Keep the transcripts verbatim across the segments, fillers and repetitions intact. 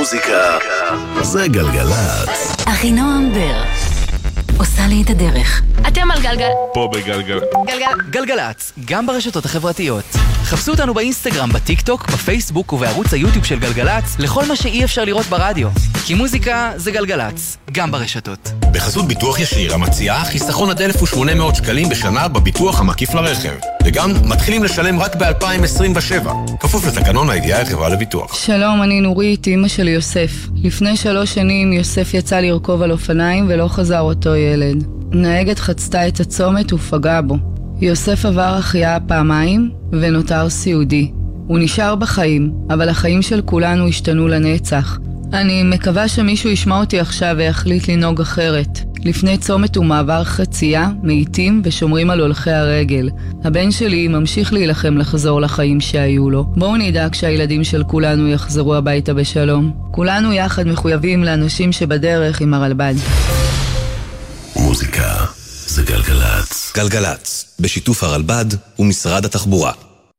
מוזיקה זה גלגלץ. אחינועם בר עושה לי את הדרך. אתם על גלגל. פה בגלגל. גלגל. גלגלץ, גם ברשתות החברתיות. חפשו אותנו באינסטגרם, בטיק טוק, בפייסבוק ובערוץ היוטיוב של גלגלץ לכל מה שאי אפשר לראות ברדיו. כי מוזיקה זה גלגלץ, גם ברשתות. בחסות ביטוח ישיר המציעה חיסכון עד אלף ושמונה מאות שקלים בשנה בביטוח המקיף לרכב. וגם מתחילים לשלם רק ב-אלפיים עשרים ושבע. כפוף לתקנון הידיעה החברה לביטוח. שלום, אני נורית, אמא שלי יוסף. לפני שלוש שנים יוסף יצא לרכוב על אופניים ולא חזר אותו ילד. נהגת חצתה את הצומת ופגעה בו. יוסף עבר החייאה פעמיים ונותר סיעודי. הוא נשאר בחיים, אבל החיים של כולנו השתנו לנצח. אני מקווה שמישהו ישמע אותי עכשיו ויחליט לנהוג אחרת. לפני צומת ומעבר חצייה, מאיטים ושומרים על הולכי הרגל. הבן שלי ממשיך להילחם לחזור לחיים שהיו לו. בואו נדאג שהילדים של כולנו יחזרו הביתה בשלום. כולנו יחד מחויבים לאנשים שבדרך עם הרלב"ד. מוזיקה זה גלגלץ. גלגלץ, בשיתוף הרלב"ד ומשרד התחבורה.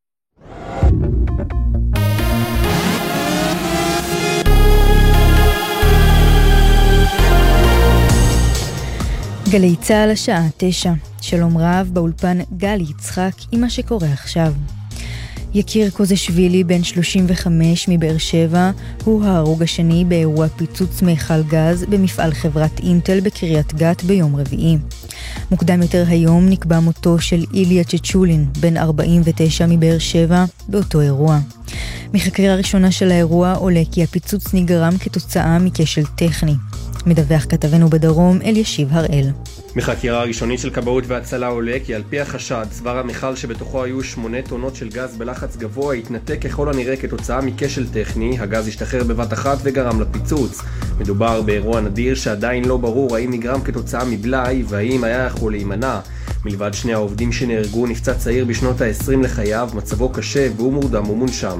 גלי צהל השעה תשע. שלום רב, באולפן גלי יצחק עם מה שקורה עכשיו. יקיר קוזשווילי בן שלושים וחמש מבאר שבע הוא ההרוג השני באירוע פיצוץ מיכל גז במפעל חברת אינטל בקריית גת ביום רביעי. מוקדם יותר היום נקבע מותו של איליה צ'צ'ולין בן ארבעים ותשע מבאר שבע באותו אירוע. מחקירה ראשונה של האירוע עולה כי הפיצוץ נגרם כתוצאה מכשל טכני. מדווח כתבנו בדרום אלישיב הראל. מחקירה הראשונית של כבאות והצלה עולה כי על פי החשד צוואר המכל שבתוכו היו שמונה טונות של גז בלחץ גבוה התנתק ככל הנראה כתוצאה מכשל טכני. הגז השתחרר בבת אחת וגרם לפיצוץ. מדובר באירוע נדיר שעדיין לא ברור האם נגרם כתוצאה מבלאי והאם היה יכול להימנע. מלבד שני העובדים שנהרגו נפצע צעיר בשנות ה-עשרים לחייו, מצבו קשה והוא מורדם ומונשם.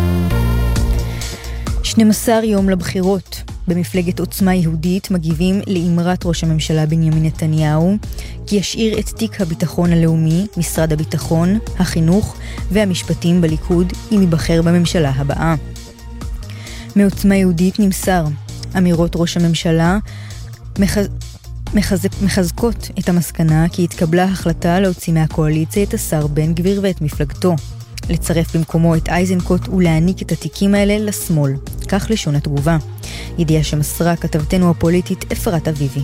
שנים עשר יום לבחירות. במפלגת עוצמה יהודית מגיבים לאמרת ראש הממשלה בנימין נתניהו כי ישאיר את תיק הביטחון הלאומי, משרד הביטחון, החינוך והמשפטים בליכוד אם ייבחר בממשלה הבאה. מעוצמה יהודית נמסר, אמירות ראש הממשלה מחז... מחזק... מחזקות את המסקנה כי התקבלה החלטה להוציא מהקואליציה את השר בן גביר ואת מפלגתו. לצרף במקומו את אייזנקוט ולהעניק את התיקים האלה לשמאל. כך לשון התגובה. ידיעה שמסרה כתבתנו הפוליטית אפרת אביבי.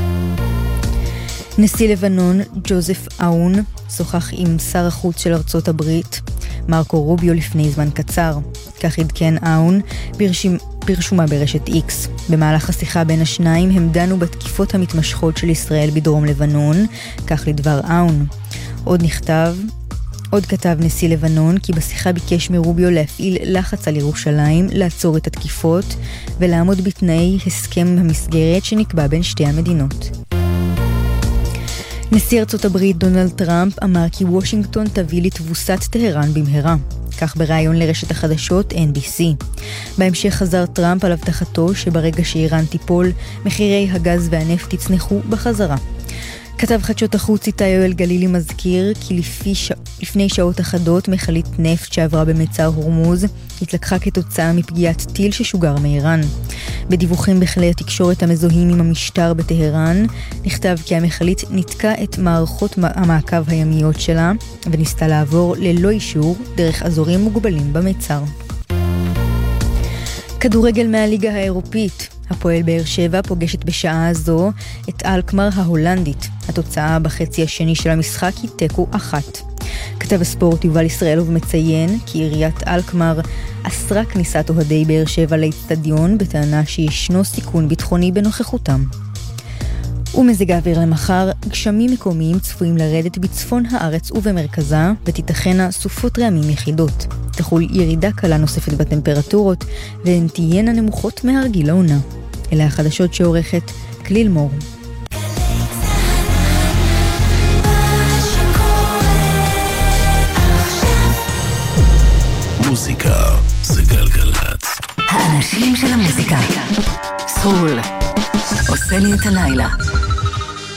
נשיא לבנון ג'וזף אאון שוחח עם שר החוץ של ארצות הברית מרקו רוביו לפני זמן קצר. כך עדכן אאון ברשימה פרשומה ברשת איקס. במהלך השיחה בין השניים הם דנו בתקיפות המתמשכות של ישראל בדרום לבנון, כך לדבר אאון. עוד נכתב עוד כתב נשיא לבנון כי בשיחה ביקש מרוביו להפעיל לחץ על ירושלים, לעצור את התקיפות ולעמוד בתנאי הסכם המסגרת שנקבע בין שתי המדינות. נשיא ארצות הברית דונלד טראמפ אמר כי וושינגטון תביא לתבוסת טהרן במהרה. כך בראיון לרשת החדשות אן בי סי. בהמשך חזר טראמפ על הבטחתו שברגע שאיראן תיפול, מחירי הגז והנפט יצנחו בחזרה. כתב חדשות החוץ איתי יואל גלילי מזכיר כי לפי ש... לפני שעות אחדות מכלית נפט שעברה במצר הורמוז התלקחה כתוצאה מפגיעת טיל ששוגר מאיראן. בדיווחים בכלי התקשורת המזוהים עם המשטר בטהרן נכתב כי המכלית נתקע את מערכות המעקב הימיות שלה וניסתה לעבור ללא אישור דרך אזורים מוגבלים במצר. כדורגל מהליגה האירופית. הפועל באר שבע פוגשת בשעה הזו את אלקמר ההולנדית. התוצאה בחצי השני של המשחק היא תיקו אחת. כתב הספורט יובל ישראלוב מציין כי עיריית אלקמר אסרה כניסת אוהדי באר שבע לאצטדיון בטענה שישנו סיכון ביטחוני בנוכחותם. ומזג האוויר למחר, גשמים מקומיים צפויים לרדת בצפון הארץ ובמרכזה ותיתכנה סופות רעמים יחידות. תחול ירידה קלה נוספת בטמפרטורות והן תהיינה נמוכות מהרגיל לעונה. אלה החדשות שעורכת כליל מור. מוזיקה זה גלגלץ. האנשים של המוזיקה. סול עושה לי את הלילה.